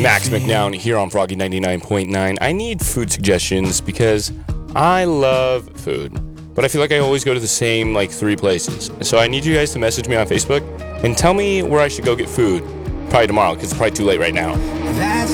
Max McNown here on Froggy 99.9. I need food suggestions because I love food, but I feel like I always go to the same, 3 places. So I need you guys to message me on Facebook and tell me where I should go get food. Probably tomorrow, because it's probably too late right now. That's